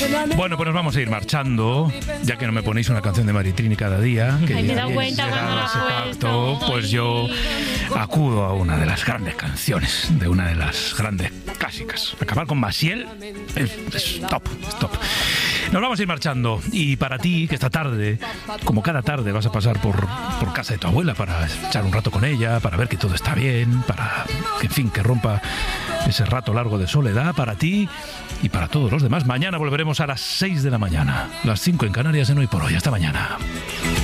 Bueno, pues nos vamos a ir marchando, ya que no me ponéis una canción de Maritrini cada día. Que me he dado cuenta cuando la has puesto. Pues yo acudo a una de las grandes canciones, de una de las grandes clásicas. Acabar con Maciel es top, es top. Nos vamos a ir marchando, y para ti, que esta tarde, como cada tarde, vas a pasar por casa de tu abuela para echar un rato con ella, para ver que todo está bien, para que, en fin, que rompa ese rato largo de soledad, para ti y para todos los demás. Mañana volveremos a las 6 de la mañana, las 5 en Canarias en Hoy por Hoy. Hasta mañana.